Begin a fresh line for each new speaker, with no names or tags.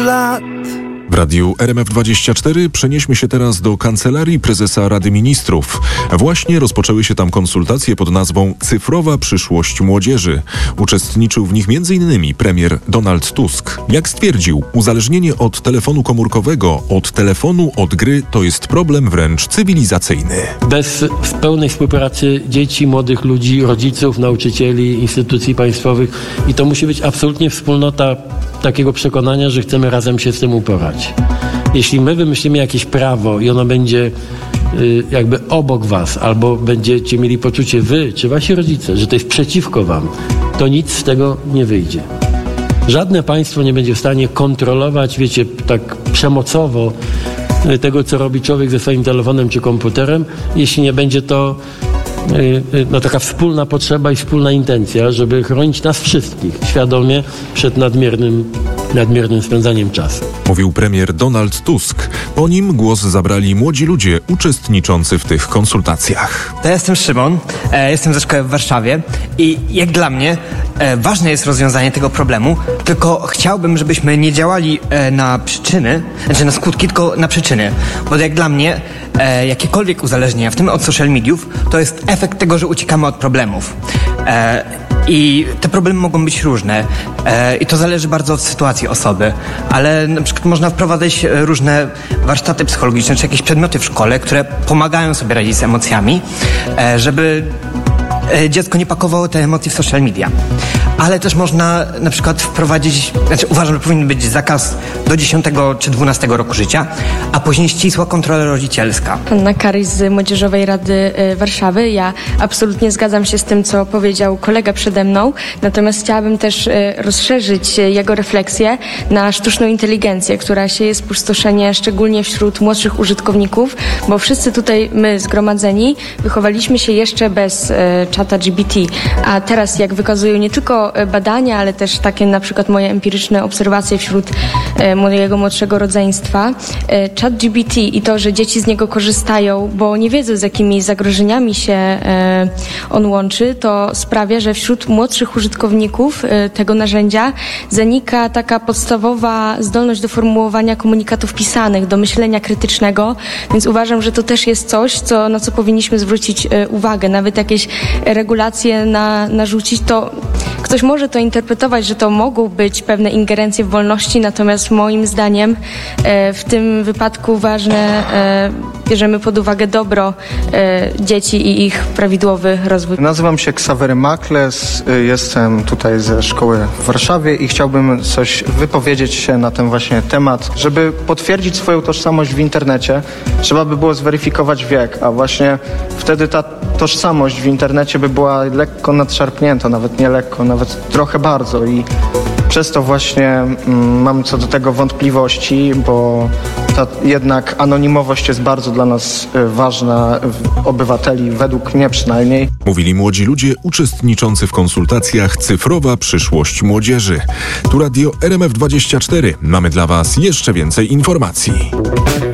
lat.
W radiu RMF24 przenieśmy się teraz do Kancelarii Prezesa Rady Ministrów. Właśnie rozpoczęły się tam konsultacje pod nazwą Cyfrowa przyszłość młodzieży. Uczestniczył w nich m.in. premier Donald Tusk. Jak stwierdził, uzależnienie od telefonu komórkowego, od telefonu, od gry to jest problem wręcz cywilizacyjny.
Bez pełnej współpracy dzieci, młodych ludzi, rodziców, nauczycieli, instytucji państwowych i to musi być absolutnie wspólnota takiego przekonania, że chcemy razem się z tym uporać. Jeśli my wymyślimy jakieś prawo i ono będzie jakby obok was, albo będziecie mieli poczucie wy, czy wasi rodzice, że to jest przeciwko wam, to nic z tego nie wyjdzie. Żadne państwo nie będzie w stanie kontrolować, wiecie, tak przemocowo tego, co robi człowiek ze swoim telefonem czy komputerem, jeśli nie będzie to taka wspólna potrzeba i wspólna intencja, żeby chronić nas wszystkich świadomie przed nadmiernym spędzaniem czasu.
Mówił premier Donald Tusk. Po nim głos zabrali młodzi ludzie uczestniczący w tych konsultacjach.
To ja jestem Szymon, jestem ze szkoły w Warszawie i jak dla mnie ważne jest rozwiązanie tego problemu, tylko chciałbym, żebyśmy nie działali na przyczyny, znaczy na skutki, tylko na przyczyny. Bo jak dla mnie jakiekolwiek uzależnienia, w tym od social mediów, to jest efekt tego, że uciekamy od problemów. I te problemy mogą być różne i to zależy bardzo od sytuacji osoby, ale na przykład można wprowadzać różne warsztaty psychologiczne czy jakieś przedmioty w szkole, które pomagają sobie radzić z emocjami, żeby dziecko nie pakowało te emocje w social media. Ale też można na przykład wprowadzić, uważam, że powinien być zakaz do 10 czy 12 roku życia, a później ścisła kontrola rodzicielska.
Anna Karyś z Młodzieżowej Rady Warszawy. Ja absolutnie zgadzam się z tym, co powiedział kolega przede mną, natomiast chciałabym też rozszerzyć jego refleksję na sztuczną inteligencję, która sieje spustoszenie szczególnie wśród młodszych użytkowników, bo wszyscy tutaj my zgromadzeni wychowaliśmy się jeszcze bez czata GPT, a teraz jak wykazują nie tylko badania, ale też takie na przykład moje empiryczne obserwacje wśród mojego młodszego rodzeństwa, ChatGPT i to, że dzieci z niego korzystają, bo nie wiedzą, z jakimi zagrożeniami się on łączy, to sprawia, że wśród młodszych użytkowników tego narzędzia zanika taka podstawowa zdolność do formułowania komunikatów pisanych, do myślenia krytycznego, więc uważam, że to też jest coś, na co powinniśmy zwrócić uwagę. Nawet jakieś regulacje narzucić, to ktoś może to interpretować, że to mogą być pewne ingerencje w wolności, natomiast moim zdaniem w tym wypadku ważne bierzemy pod uwagę dobro dzieci i ich prawidłowy rozwój.
Nazywam się Ksawery Makles, jestem tutaj ze szkoły w Warszawie i chciałbym coś wypowiedzieć się na ten właśnie temat. Żeby potwierdzić swoją tożsamość w internecie, trzeba by było zweryfikować wiek, a właśnie wtedy ta tożsamość w internecie by była lekko nadszarpnięta, nawet nie lekko, nawet trochę bardzo i przez to właśnie mam co do tego wątpliwości, bo ta jednak anonimowość jest bardzo dla nas ważna, obywateli, według mnie przynajmniej.
Mówili młodzi ludzie uczestniczący w konsultacjach Cyfrowa przyszłość młodzieży. Tu radio RMF24. Mamy dla Was jeszcze więcej informacji.